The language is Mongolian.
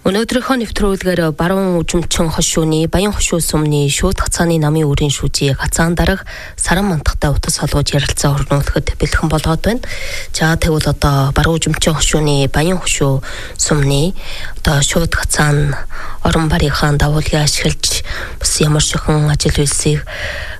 Өнөөдрийнхөө нэвтрүүлгээр баруун үжимчин хошууны Баян хошуу сумны шууд хацааны намын өрийн шүүжийг хацаан дарга Саран мантахтай утас холгож ярилцаа өрнүүлэхэд бэлхэн болгоод байна. За тэгвэл одоо баруун үжимчин хошууны Баян хошуу сумны одоо шууд хацаан орон барийнхаа давуулгыг ашиглаж бас ямар шихэн ажил үйлсийг